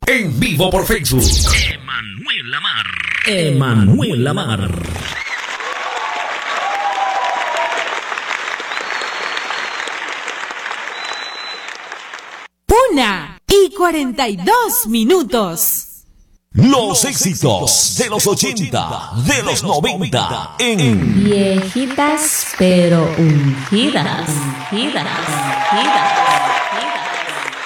En vivo por Facebook. Emanuel Lamar. Emanuel Lamar. Una y 42 minutos. Los éxitos de los 80, de los 90 en Viejitas pero ungidas, ungidas, ungidas.